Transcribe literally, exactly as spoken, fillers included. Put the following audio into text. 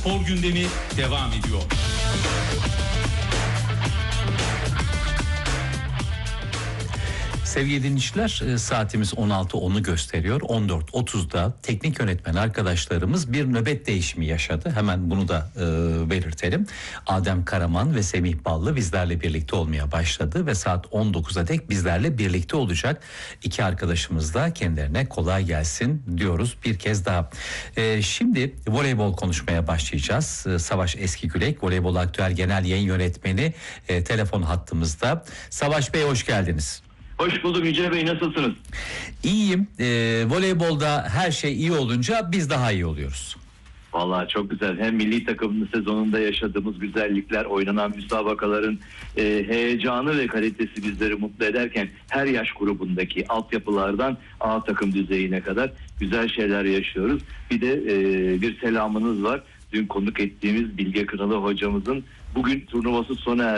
spor gündemi devam ediyor. Sevgili dinleyiciler, saatimiz on altı onu gösteriyor. on dört otuzda teknik yönetmen arkadaşlarımız bir nöbet değişimi yaşadı. Hemen bunu da e, belirtelim. Adem Karaman ve Semih Ballı bizlerle birlikte olmaya başladı ve saat on dokuza dek bizlerle birlikte olacak. İki arkadaşımız da kendilerine kolay gelsin diyoruz bir kez daha. E, şimdi voleybol konuşmaya başlayacağız. E, Savaş Eskigülek, Voleybol Aktüel Genel Yayın Yönetmeni e, telefon hattımızda. Savaş Bey, hoş geldiniz. Hoş bulduk Yüce Bey, nasılsınız? İyiyim. E, voleybolda her şey iyi olunca biz daha iyi oluyoruz. Vallahi çok güzel. Hem milli takımın sezonunda yaşadığımız güzellikler, oynanan müsabakaların e, heyecanı ve kalitesi bizleri mutlu ederken her yaş grubundaki altyapılardan A takım düzeyine kadar güzel şeyler yaşıyoruz. Bir de e, bir selamınız var. Dün konuk ettiğimiz Bilge Kınalı hocamızın bugün turnuvası sona